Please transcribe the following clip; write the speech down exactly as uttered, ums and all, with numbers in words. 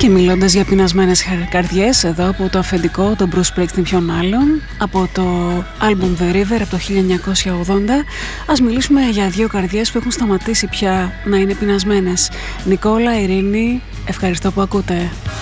Και μιλώντας για πεινασμένες καρδιές, εδώ από το αφεντικό, τον Bruce Springsteen ποιον άλλον, από το album The River από το χίλια εννιακόσια ογδόντα, ας μιλήσουμε για δύο καρδιές που έχουν σταματήσει πια να είναι πεινασμένες. Νικόλα, Ειρήνη, ευχαριστώ που ακούτε.